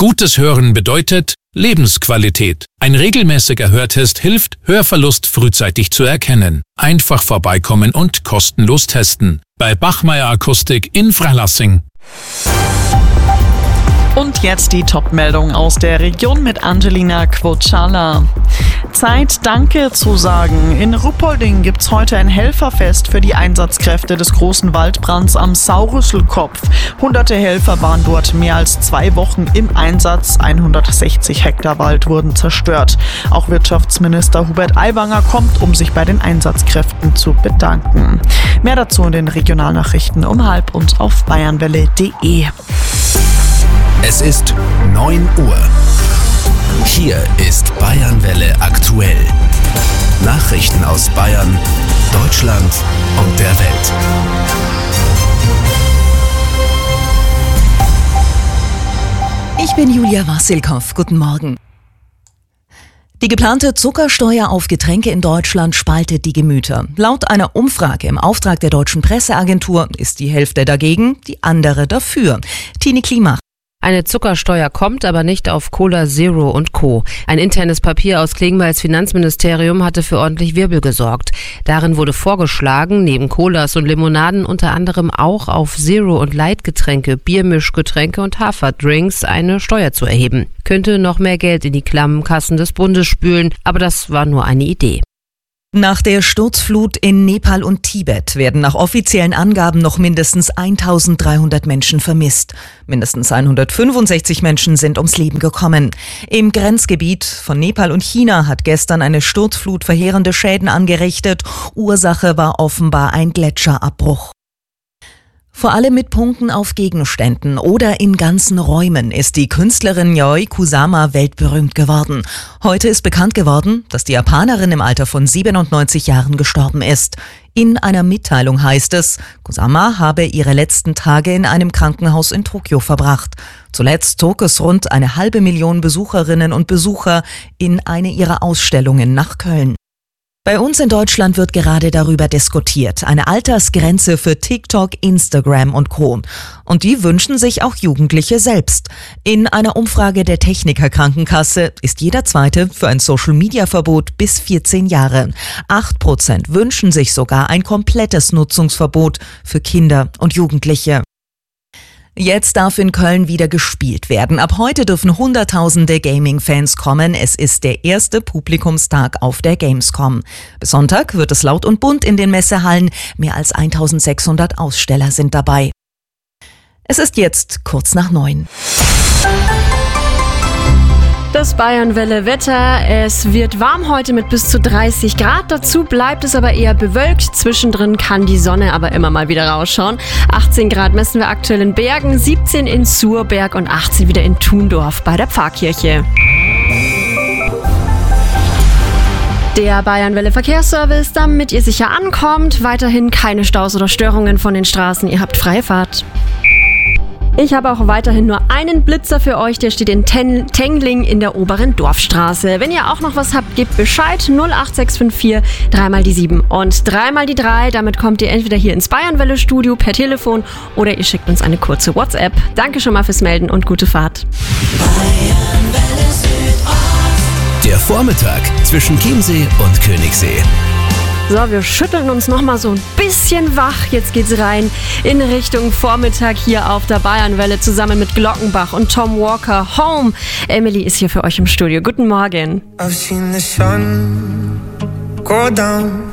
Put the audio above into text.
Gutes Hören bedeutet Lebensqualität. Ein regelmäßiger Hörtest hilft, Hörverlust frühzeitig zu erkennen. Einfach vorbeikommen und kostenlos testen. Bei Bachmeier Akustik in Freilassing. Und jetzt die Top-Meldung aus der Region mit Angelina Quocciala. Zeit, Danke zu sagen. In Ruppolding gibt's heute ein Helferfest für die Einsatzkräfte des großen Waldbrands am Saurüsselkopf. Hunderte Helfer waren dort mehr als 2 Wochen im Einsatz. 160 Hektar Wald wurden zerstört. Auch Wirtschaftsminister Hubert Aiwanger kommt, um sich bei den Einsatzkräften zu bedanken. Mehr dazu in den Regionalnachrichten um 12:30 und auf bayernwelle.de. Es ist 9 Uhr. Hier ist Bayernwelle aktuell. Nachrichten aus Bayern, Deutschland und der Welt. Ich bin Julia Wassilkow. Guten Morgen. Die geplante Zuckersteuer auf Getränke in Deutschland spaltet die Gemüter. Laut einer Umfrage im Auftrag der Deutschen Presseagentur ist die Hälfte dagegen, die andere dafür. Tini Klimach. Eine Zuckersteuer kommt, aber nicht auf Cola Zero und Co. Ein internes Papier aus Klingbeils Finanzministerium hatte für ordentlich Wirbel gesorgt. Darin wurde vorgeschlagen, neben Colas und Limonaden unter anderem auch auf Zero- und Light-Getränke, Biermischgetränke und Haferdrinks eine Steuer zu erheben. Könnte noch mehr Geld in die klammen Kassen des Bundes spülen, aber das war nur eine Idee. Nach der Sturzflut in Nepal und Tibet werden nach offiziellen Angaben noch mindestens 1300 Menschen vermisst. Mindestens 165 Menschen sind ums Leben gekommen. Im Grenzgebiet von Nepal und China hat gestern eine Sturzflut verheerende Schäden angerichtet. Ursache war offenbar ein Gletscherabbruch. Vor allem mit Punkten auf Gegenständen oder in ganzen Räumen ist die Künstlerin Yayoi Kusama weltberühmt geworden. Heute ist bekannt geworden, dass die Japanerin im Alter von 97 Jahren gestorben ist. In einer Mitteilung heißt es, Kusama habe ihre letzten Tage in einem Krankenhaus in Tokio verbracht. Zuletzt zog es rund 500.000 Besucherinnen und Besucher in eine ihrer Ausstellungen nach Köln. Bei uns in Deutschland wird gerade darüber diskutiert, eine Altersgrenze für TikTok, Instagram und Co. Und die wünschen sich auch Jugendliche selbst. In einer Umfrage der Techniker Krankenkasse ist jeder Zweite für ein Social-Media-Verbot bis 14 Jahre. 8% wünschen sich sogar ein komplettes Nutzungsverbot für Kinder und Jugendliche. Jetzt darf in Köln wieder gespielt werden. Ab heute dürfen Hunderttausende Gaming-Fans kommen. Es ist der erste Publikumstag auf der Gamescom. Bis Sonntag wird es laut und bunt in den Messehallen. Mehr als 1600 Aussteller sind dabei. Es ist jetzt kurz nach 9. Das Bayernwelle-Wetter. Es wird warm heute mit bis zu 30 Grad. Dazu bleibt es aber eher bewölkt. Zwischendrin kann die Sonne aber immer mal wieder rausschauen. 18 Grad messen wir aktuell in Bergen, 17 in Surberg und 18 wieder in Thundorf bei der Pfarrkirche. Der Bayernwelle-Verkehrsservice, damit ihr sicher ankommt. Weiterhin keine Staus oder Störungen von den Straßen. Ihr habt freie Fahrt. Ich habe auch weiterhin nur einen Blitzer für euch, der steht in Tengling in der oberen Dorfstraße. Wenn ihr auch noch was habt, gebt Bescheid. 08654 3 die 7 und 3 die 3. Damit kommt ihr entweder hier ins Bayernwelle-Studio per Telefon oder ihr schickt uns eine kurze WhatsApp. Danke schon mal fürs Melden und gute Fahrt. Der Vormittag zwischen Chiemsee und Königssee. So, wir schütteln uns nochmal so ein bisschen wach. Jetzt geht's rein in Richtung Vormittag hier auf der Bayernwelle zusammen mit Glockenbach und Tom Walker. Home. Emily ist hier für euch im Studio. Guten Morgen. I've seen the sun go down.